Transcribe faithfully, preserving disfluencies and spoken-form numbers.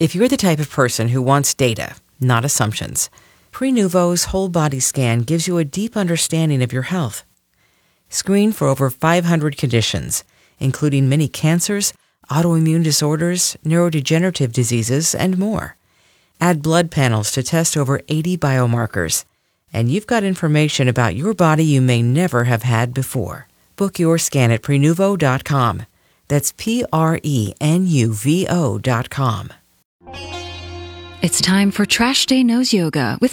If you're the type of person who wants data, not assumptions, Prenuvo's whole body scan gives you a deep understanding of your health. Screen for over five hundred conditions, including many cancers, autoimmune disorders, neurodegenerative diseases, and more. Add blood panels to test over eighty biomarkers, and you've got information about your body you may never have had before. Book your scan at Prenuvo dot com. That's P R E N U V O dot com. It's time for Trash Day Nose Yoga with